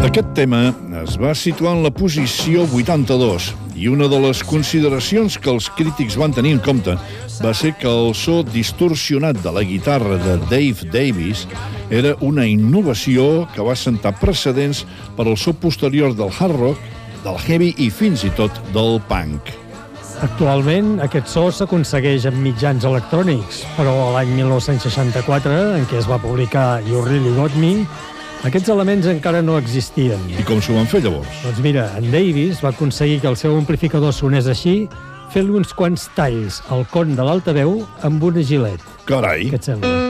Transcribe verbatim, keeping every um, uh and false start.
Aquest tema es va situar en la posició vuitanta-dos i una de les consideracions que els crítics van tenir en compte va ser que el so distorsionat de la guitarra de Dave Davies era una innovació que va sentar precedents per al so posterior del hard rock, del heavy i fins i tot del punk. Actualment, aquest so s'aconsegueix amb mitjans electrònics, però l'any mil nou-cents seixanta-quatre, en què es va publicar You Really Got Me, aquests elements encara no existien. I com s'ho van fer llavors? Doncs mira, en Davies va aconseguir que el seu amplificador sonés així fent uns quants talls al con de l'altaveu amb una gilet. Carai! Què et sembla?